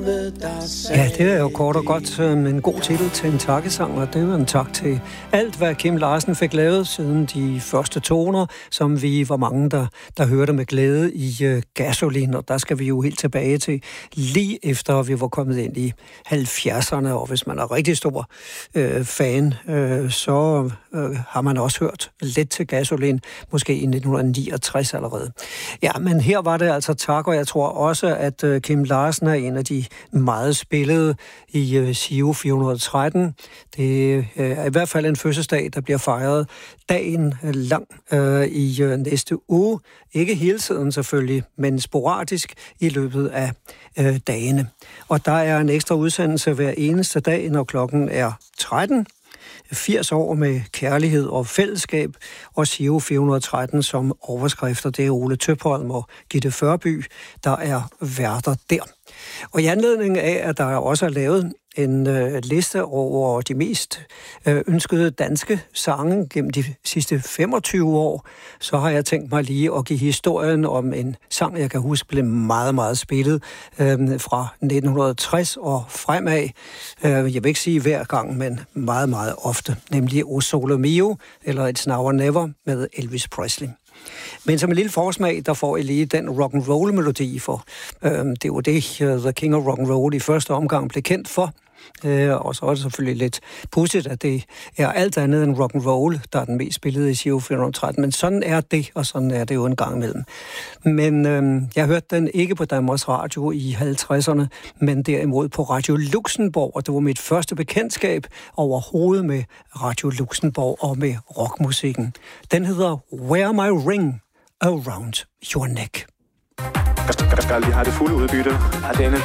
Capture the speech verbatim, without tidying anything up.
Ja, det er jo kort og godt en god titel til en takkesang, og det er en tak til alt, hvad Kim Larsen fik lavet siden de første toner, som vi var mange, der, der hørte med glæde i uh, Gasolin, og der skal vi jo helt tilbage til lige efter, vi var kommet ind i halvfjerdserne, og hvis man er rigtig stor uh, fan, uh, så uh, har man også hørt lidt til Gasolin, måske i nitten niogtres allerede. Ja, men her var det altså tak, og jeg tror også, at uh, Kim Larsen er en af de meget spillet i uh, Giro fire hundrede og tretten. Det uh, er i hvert fald en fødselsdag, der bliver fejret dagen lang uh, i uh, næste uge. Ikke hele tiden selvfølgelig, men sporadisk i løbet af uh, dagene. Og der er en ekstra udsendelse hver eneste dag, når klokken er tretten. firs år med kærlighed og fællesskab, og Giro fire hundrede og tretten som overskrifter. Det er Ole Tøpholm og Gitte Førby, der er værter der. Og i anledning af, at der også er lavet en øh, liste over de mest øh, ønskede danske sange gennem de sidste femogtyve år, så har jeg tænkt mig lige at give historien om en sang, jeg kan huske blev meget, meget spillet øh, fra nitten tres og fremad. Øh, jeg vil ikke sige hver gang, men meget, meget ofte, nemlig O Sole Mio, eller It's Now or Never med Elvis Presley. Men som en lille forsmag, der får I lige den rock'n'roll-melodi for. Øh, det var det, uh, The King of Rock'n'Roll i første omgang blev kendt for. Øh, og så er det selvfølgelig lidt pudsigt, at det er alt andet end rock'n'roll, der er den mest spillede i Giro fire hundrede og tretten. Men sådan er det, og sådan er det jo en gang imellem. Men øh, jeg hørte den ikke på Danmarks Radio i halvtredserne, men derimod på Radio Luxembourg, og det var mit første bekendtskab overhovedet med Radio Luxembourg og med rockmusikken. Den hedder Wear My Ring Around Your Neck. Jeg skal lige have det fulde udbytte af denne